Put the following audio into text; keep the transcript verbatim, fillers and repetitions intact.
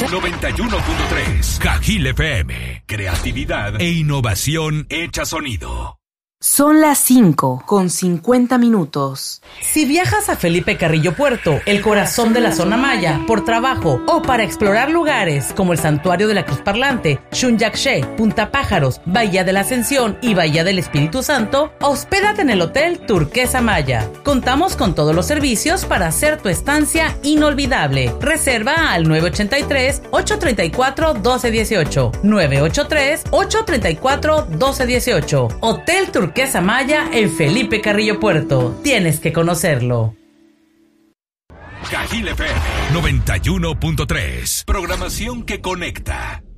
noventa y uno punto tres. Cajil F M. Creatividad e innovación hecha sonido. Son las cinco con cincuenta minutos. Si viajas a Felipe Carrillo Puerto, el corazón de la zona maya, por trabajo o para explorar lugares como el Santuario de la Cruz Parlante, Xunyaxé, Punta Pájaros, Bahía de la Ascensión y Bahía del Espíritu Santo, hospédate en el Hotel Turquesa Maya. Contamos con todos los servicios para hacer tu estancia inolvidable. Reserva al nueve ocho tres, ocho tres cuatro, uno dos uno ocho. nueve ocho tres, ocho tres cuatro, uno dos uno ocho. Hotel Turquesa Turquesa Maya en Felipe Carrillo Puerto. Tienes que conocerlo. Cajil F M noventa y uno punto tres. Programación que conecta.